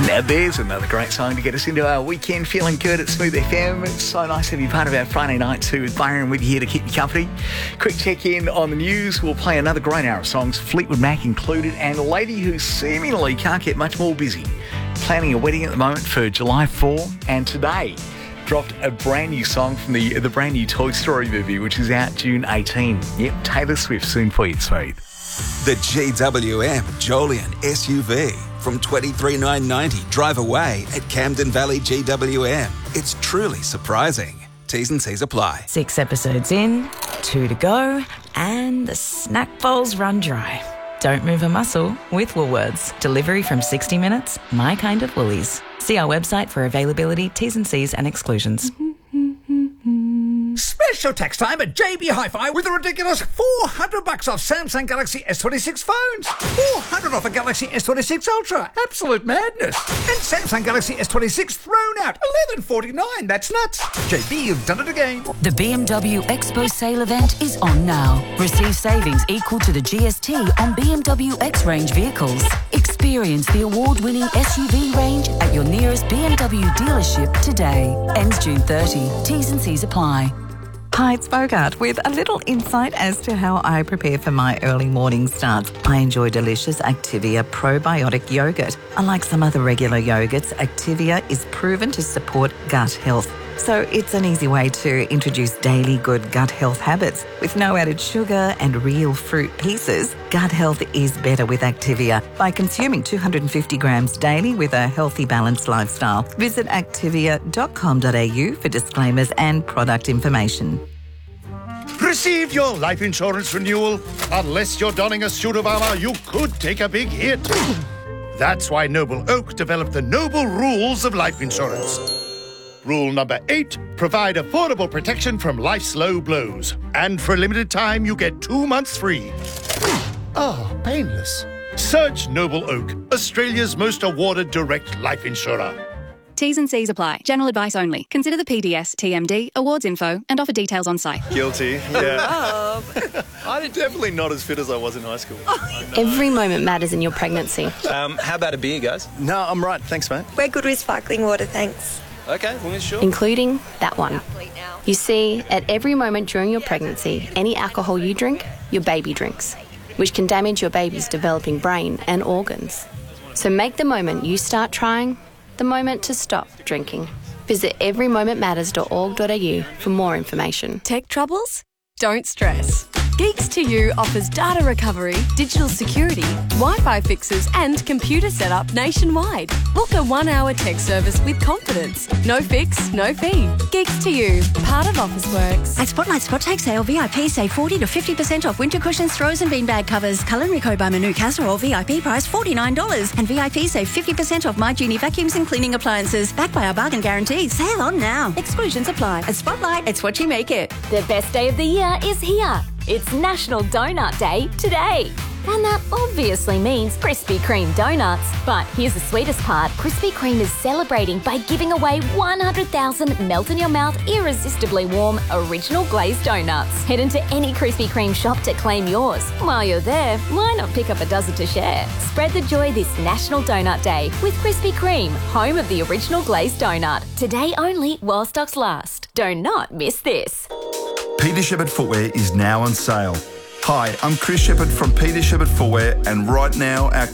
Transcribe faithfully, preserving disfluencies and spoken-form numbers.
Now there's another great song to get us into our weekend feeling good at Smooth F M. It's so nice to be part of our Friday night too with Byron with you here to keep you company. Quick check in on the news. We'll play another great hour of songs, Fleetwood Mac included, and a lady who seemingly can't get much more busy. Planning a wedding at the moment for July fourth, and today dropped a brand new song from the, the brand new Toy Story movie, which is out June eighteenth. Yep, Taylor Swift soon for you, Smooth. The G W M Jolion S U V. From twenty-three thousand nine hundred ninety dollars drive away at Camden Valley G W M. It's truly surprising. T's and C's apply. Six episodes in, two to go, and the snack bowls run dry. Don't move a muscle with Woolworths. Delivery from sixty minutes, my kind of Woolies. See our website for availability, T's and C's and exclusions. Special tax time at J B Hi-Fi with a ridiculous four hundred bucks off Samsung Galaxy S twenty-six phones. four hundred off a Galaxy S twenty-six Ultra. Absolute madness. And Samsung Galaxy S twenty-six thrown out. eleven forty-nine. That's nuts. J B, you've done it again. The B M W Expo sale event is on now. Receive savings equal to the G S T on B M W X-Range vehicles. Experience the award-winning S U V range at your nearest B M W dealership today. Ends June thirtieth. T's and C's apply. Hi, it's Bogart with a little insight as to how I prepare for my early morning starts. I enjoy delicious Activia probiotic yogurt. Unlike some other regular yogurts, Activia is proven to support gut health. So it's an easy way to introduce daily good gut health habits. With no added sugar and real fruit pieces, gut health is better with Activia by consuming two hundred fifty grams daily with a healthy, balanced lifestyle. Visit activia dot com dot a u for disclaimers and product information. Received your life insurance renewal? Unless you're donning a suit of armour, you could take a big hit. That's why Noble Oak developed the Noble Rules of Life Insurance. Rule number eight, provide affordable protection from life's low blows. And for a limited time, you get two months free. Oh, painless. Search Noble Oak, Australia's most awarded direct life insurer. T's and C's apply. General advice only. Consider the P D S, T M D, awards info, and offer details on site. Guilty, yeah. I'm definitely not as fit as I was in high school. Every moment matters in your pregnancy. Um, how about a beer, guys? No, I'm right. Thanks, mate. We're good with sparkling water, thanks. Okay, well, sure. Including that one. You see, at every moment during your pregnancy, any alcohol you drink, your baby drinks, which can damage your baby's developing brain and organs. So make the moment you start trying the moment to stop drinking. Visit every moment matters dot org dot a u for more information. Tech troubles? Don't stress. Geeks to You offers data recovery, digital security, Wi-Fi fixes and computer setup nationwide. Book a one-hour tech service with confidence. No fix, no fee. Geeks to You, part of Officeworks. At Spotlight Spot Take Sale, V I P save forty to fifty percent off winter cushions, throws and beanbag covers. Culinary Co by Manu Casserole, V I P price forty-nine dollars. And V I P save fifty percent off My Genie vacuums and cleaning appliances. Backed by our bargain guarantee. Sale on now. Exclusions apply. At Spotlight, it's what you make it. The best day of the year is here. It's National Donut Day today. And that obviously means Krispy Kreme donuts. But here's the sweetest part. Krispy Kreme is celebrating by giving away one hundred thousand melt-in-your-mouth, irresistibly warm, original glazed donuts. Head into any Krispy Kreme shop to claim yours. While you're there, why not pick up a dozen to share? Spread the joy this National Donut Day with Krispy Kreme, home of the original glazed donut. Today only while stocks last. Do not miss this. Peter Shepherd Footwear is now on sale. Hi, I'm Chris Shepherd from Peter Shepherd Footwear, and right now our